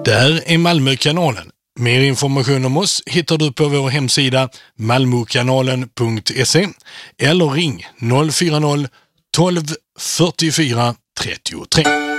Där är Malmökanalen. Mer information om oss hittar du på vår hemsida malmokanalen.se eller ring 040 12 44 33.